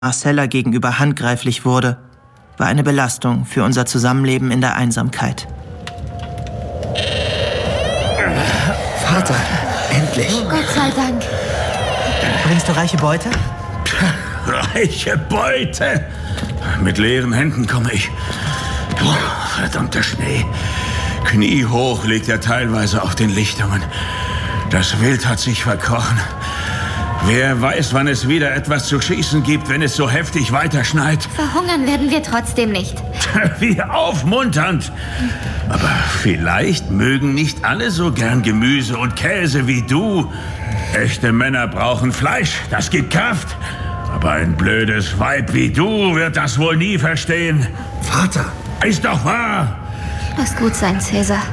Marcella gegenüber handgreiflich wurde, war eine Belastung für unser Zusammenleben in der Einsamkeit. Vater, endlich. Gott sei Dank. Bringst du reiche Beute? Reiche Beute? Mit leeren Händen komme ich. Oh, verdammter Schnee. Kniehoch liegt er teilweise auf den Lichtungen. Das Wild hat sich verkrochen. Wer weiß, wann es wieder etwas zu schießen gibt, wenn es so heftig weiterschneit. Verhungern werden wir trotzdem nicht. Wie aufmunternd. Aber vielleicht mögen nicht alle so gern Gemüse und Käse wie du. Echte Männer brauchen Fleisch, das gibt Kraft. Aber ein blödes Weib wie du wird das wohl nie verstehen. Vater! Ist doch wahr! Lass gut sein, Cäsar.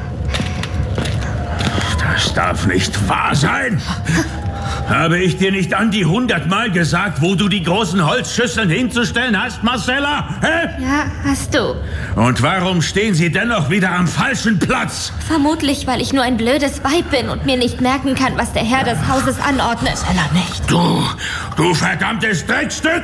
Das darf nicht wahr sein! Habe ich dir nicht an die 100-mal gesagt, wo du die großen Holzschüsseln hinzustellen hast, Marcella? Hä? Ja, hast du. Und warum stehen sie dennoch wieder am falschen Platz? Vermutlich, weil ich nur ein blödes Weib bin und mir nicht merken kann, was der Herr des Hauses anordnet. Marcella, nicht. Du verdammtes Dreckstück!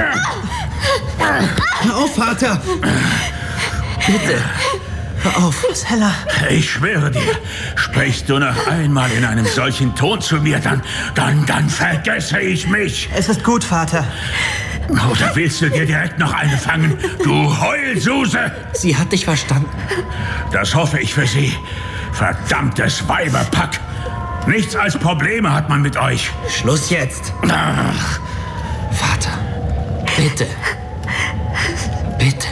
Hör auf, Vater! Bitte, hör auf. Marcella. Ich schwöre dir, sprichst du noch einmal in einem solchen Ton zu mir, dann vergesse ich mich. Es ist gut, Vater. Oder willst du dir direkt noch eine fangen, du Heulsuse? Sie hat dich verstanden. Das hoffe ich für sie. Verdammtes Weiberpack. Nichts als Probleme hat man mit euch. Schluss jetzt. Ach, Vater, bitte. Bitte.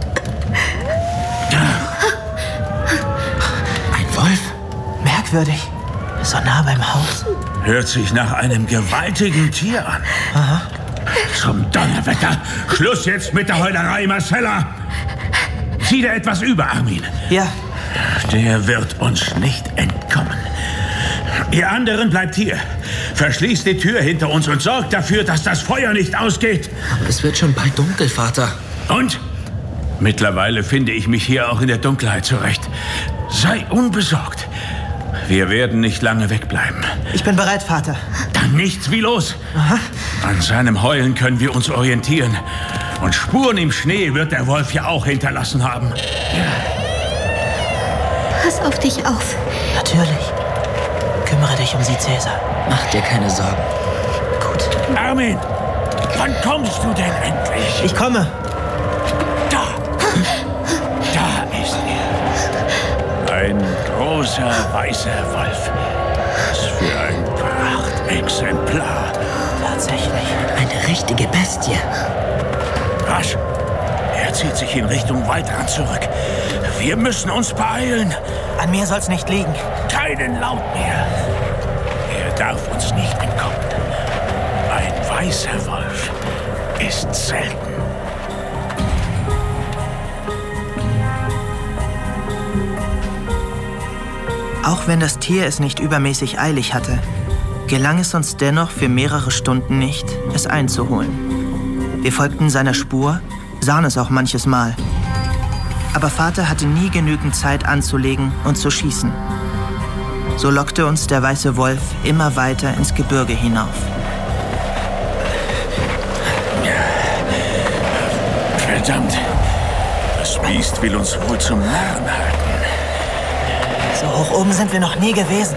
Ein Wolf? Merkwürdig. So nah beim Haus. hört sich nach einem gewaltigen Tier an. Aha. Zum Donnerwetter. Schluss jetzt mit der Heulerei, Marcella. Zieh dir etwas über, Armin. Ja. Der wird uns nicht entkommen. Ihr anderen bleibt hier. Verschließt die Tür hinter uns und sorgt dafür, dass das Feuer nicht ausgeht. Aber es wird schon bald dunkel, Vater. Und? Mittlerweile finde ich mich hier auch in der Dunkelheit zurecht. Sei unbesorgt. Wir werden nicht lange wegbleiben. Ich bin bereit, Vater. Dann nichts wie los. Aha. An seinem Heulen können wir uns orientieren. Und Spuren im Schnee wird der Wolf ja auch hinterlassen haben. Pass auf dich auf. Natürlich. Kümmere dich um sie, Cäsar. Mach dir keine Sorgen. Gut. Armin, wann kommst du denn endlich? Ich komme. Da ist er. Ein großer, weißer Wolf. Was für ein Prachtexemplar. Tatsächlich. Eine richtige Bestie. Rasch. Er zieht sich in Richtung Waldrand zurück. Wir müssen uns beeilen. An mir soll's nicht liegen. Keinen Laut mehr. Er darf uns nicht entkommen. Ein weißer Wolf ist selten. Auch wenn das Tier es nicht übermäßig eilig hatte, gelang es uns dennoch für mehrere Stunden nicht, es einzuholen. Wir folgten seiner Spur, sahen es auch manches Mal. Aber Vater hatte nie genügend Zeit anzulegen und zu schießen. So lockte uns der weiße Wolf immer weiter ins Gebirge hinauf. Verdammt. Das Biest will uns wohl zum Narren halten. So hoch oben sind wir noch nie gewesen.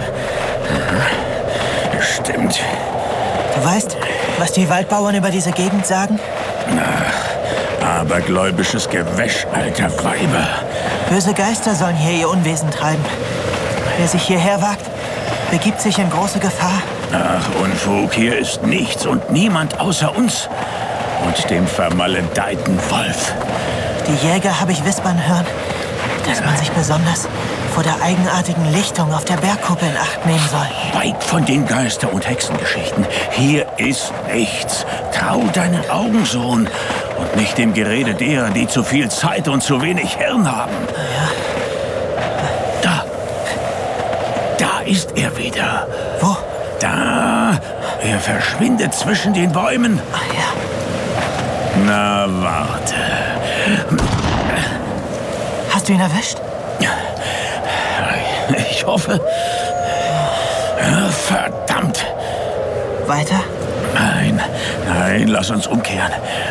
Stimmt. Du weißt, was die Waldbauern über diese Gegend sagen? Abergläubisches Gewäsch alter Weiber. Böse Geister sollen hier ihr Unwesen treiben. Wer sich hierher wagt, begibt sich in große Gefahr. Ach, Unfug, hier ist nichts und niemand außer uns und dem vermaledeiten Wolf. Die Jäger habe ich wispern hören, dass man sich besonders vor der eigenartigen Lichtung auf der Bergkuppe in Acht nehmen soll. Weit von den Geister- und Hexengeschichten. Hier ist nichts. Trau deinen Augen, Sohn. Und nicht dem Gerede derer, die zu viel Zeit und zu wenig Hirn haben. Ja. Da ist er wieder. Wo? Da. Er verschwindet zwischen den Bäumen. Ah ja. Na, warte. Hast du ihn erwischt? Ich hoffe. Verdammt. Weiter? Nein, lass uns umkehren.